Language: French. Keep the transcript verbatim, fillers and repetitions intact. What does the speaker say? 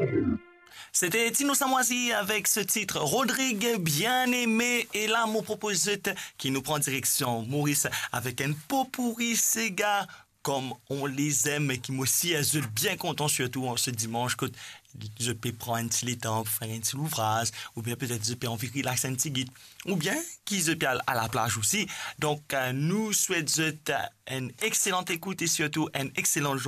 C'était Tino Samoisi avec ce titre Rodrigue bien aimé. Et là, mon proposite qui nous prend direction Maurice avec un pot pourri Sega comme on les aime et qui m'aussi est bien content surtout en ce dimanche que je peux prendre un petit temps pour faire un petit ouvrage ou bien peut-être je peux envie relaxer un petit guide ou bien qui je peux à la plage aussi. Donc, euh, nous souhaitons une excellente écoute et surtout un excellent jour.